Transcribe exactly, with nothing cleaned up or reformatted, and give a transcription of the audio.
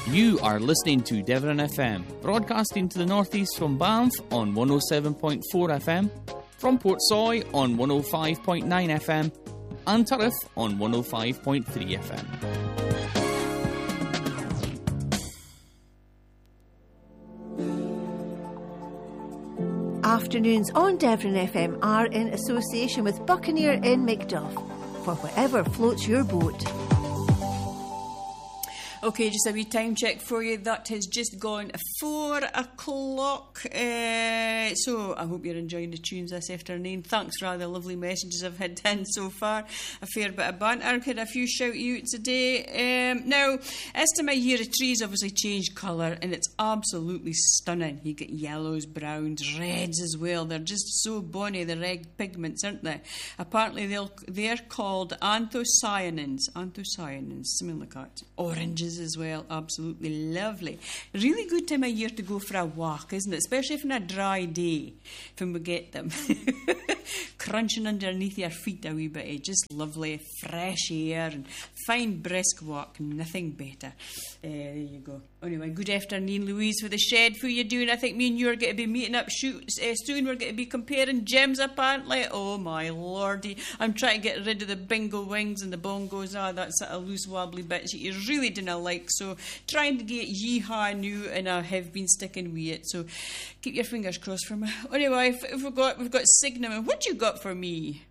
You are listening to Devon F M, broadcasting to the northeast from Banff on one oh seven point four F M, from Portsoy on one oh five point nine F M, and Turriff on one oh five point three F M. Afternoons on Devon F M are in association with Buccaneer in Macduff, for whatever floats your boat. Okay, just a wee time check for you. That has just gone four o'clock. Uh, so I hope you're enjoying the tunes this afternoon. Thanks for all the lovely messages I've had in so far. A fair bit of banter. I've had a few shout-outs today. Um, now, this time of year, the trees obviously change colour, and it's absolutely stunning. You get yellows, browns, reds as well. They're just so bonny, the red pigments, aren't they? Apparently, they'll, they're called anthocyanins. Anthocyanins, something like that. Oranges as well, absolutely lovely. Really good time of year to go for a walk, isn't it? Especially if on a dry day, when we get them crunching underneath your feet a wee bit. Just lovely, fresh air and fine brisk walk. Nothing better. Uh, there you go. Anyway, good afternoon, Louise, for the shed. How you doing? I think me and you are going to be meeting up shoot, uh, soon. We're going to be comparing gems, apparently. Oh, my lordy. I'm trying to get rid of the bingo wings and the bongos. Ah, oh, that's sort of loose, wobbly bits that you really didn't like. So, trying to get yeehaw new, and I have been sticking with it. So, keep your fingers crossed for me. Anyway, if, if we've got we've got Signum. What you got for me?